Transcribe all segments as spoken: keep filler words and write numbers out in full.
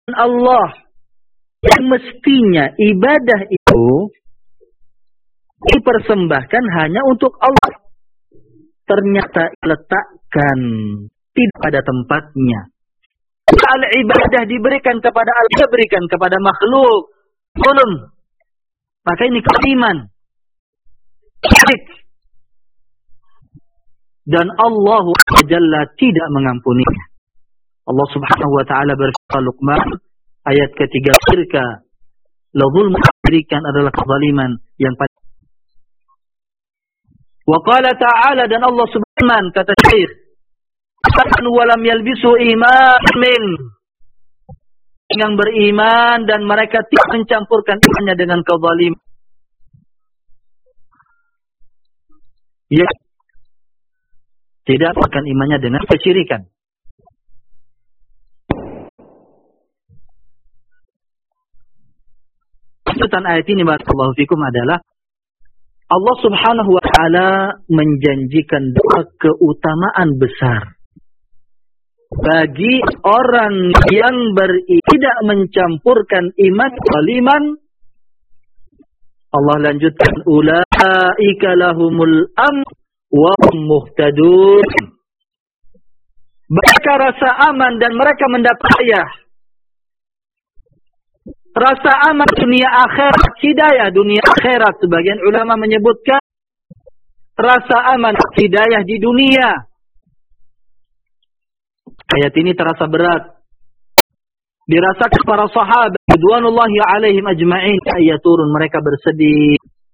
Allah yang mestinya ibadah itu dipersembahkan hanya untuk Allah, ternyata letakkan tidak pada tempatnya. Al ibadah diberikan kepada Allah, diberikan kepada makhluk, belum. Maka ini kezaliman, syirik. Dan Allah Jalla tidak mengampuninya. Allah Subhanahu wa taala berfirman Luqman ayat ketiga, syirka la zulm, syirikan adalah kezaliman yang pada. Wa qala ta'ala, dan Allah Subhanahu kata Syekh, wa lam yalbisu imanin, yang beriman dan mereka tidak mencampurkan imannya dengan kezaliman. Ya, tidak akan imannya dengan kesyirikan. Maksudnya ayat ini barakallahu fikum adalah Allah Subhanahu wa taala menjanjikan dua keutamaan besar bagi orang yang ber- tidak mencampurkan iman kezaliman. Allah lanjutkan, ulaika lahumul amn wa hum muhtadun. Mereka rasa aman dan mereka mendapat hidayah. Rasa aman dunia akhirat, hidayah dunia akhirat. Sebagian ulama menyebutkan rasa aman hidayah di dunia. Ayat ini terasa berat dirasakan para sahabat ridwanullahi alaihim ajma'in. Ayat turun, mereka bersedih.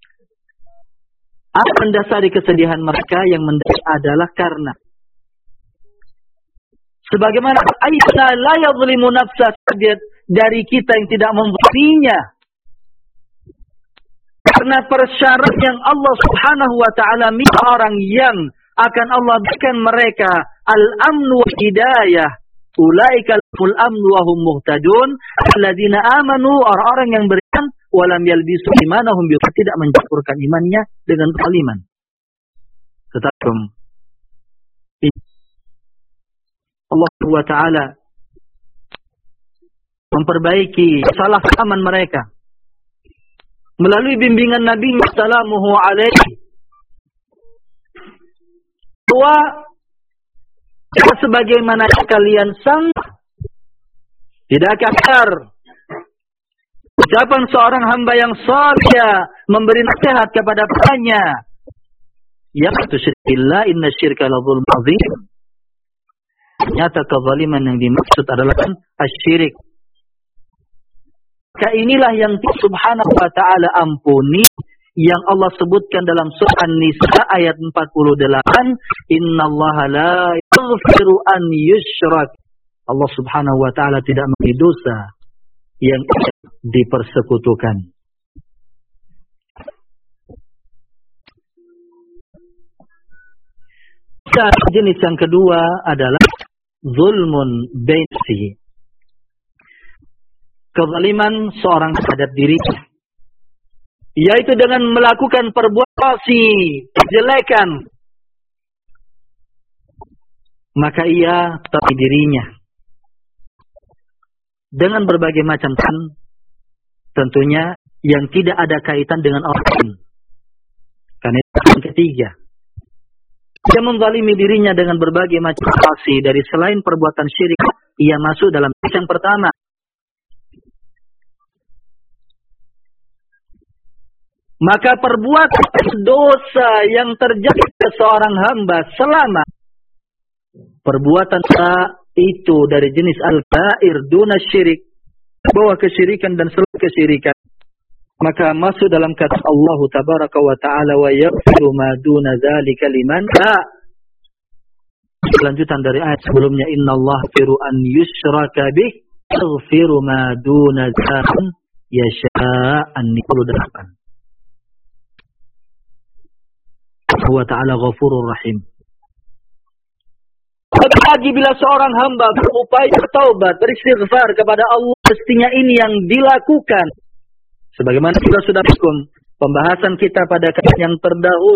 Apa mendasari kesedihan mereka? Yang mendasari adalah karena sebagaimana aina la yadhlimu nafsa, dari kita yang tidak membunuhnya. Karena persyarat yang Allah Subhanahu wa taala minta orang yang akan Allah berikan mereka al-amnu wa hidayah. Ulaika lahumul amnu wa hum muhtadun. Alladzina amanu, orang-orang yang beriman, walam yalbisu imanahum bi, tidak mencampurkan imannya dengan kezaliman. Tetapi Allah Subhanahu wa taala memperbaiki salah pahaman mereka melalui bimbingan Nabi sallallahu alaihi bahwa sebagaimana kalian sangka, tidak kasar ucapan seorang hamba yang saleh memberi nasihat kepada padanya, ya tusyrikullah inna syirka la dzulmun adzim. Ternyata kezaliman yang dimaksud adalah asyirik. Maka inilah yang Subhanahu wa ta'ala ampuni, yang Allah sebutkan dalam surah An-Nisa ayat empat puluh delapan, innallaha la yaghfiru an yusyrak. Allah Subhanahu wa ta'ala tidak mengampuni dosa yang dipersekutukan. Jenis yang kedua adalah zulmun bainsi, kezaliman seorang terhadap dirinya, yaitu dengan melakukan perbuatan kejelekan, maka ia tapi dirinya dengan berbagai macam kan, tentunya yang tidak ada kaitan dengan orang lain. Karena itu yang ketiga, dia menzalimi dirinya dengan berbagai macam aksi dari selain perbuatan syirik. Ia masuk dalam yang pertama. Maka perbuatan dosa yang terjadi pada seorang hamba selama perbuatan itu dari jenis al-ba'ir duna syirik, bahwa kesyirikan dan selain kesyirikan, maka masuk dalam kata Allah tabaraka wa ta'ala, wa yaghfiru ma duna dzalika liman syaa. Lanjutan dari ayat sebelumnya, innallaha yaghfiru an yushraka bih, yaghfiru ma duna dzalika yasha'. An-Nisa. Wa ta'ala ghafurur rahim. Lagi bila seorang hamba berupaya bertaubat, beristighfar kepada Allah, mestinya ini yang dilakukan. Sebagaimana kita sudah hukum pembahasan kita pada yang terdahulu.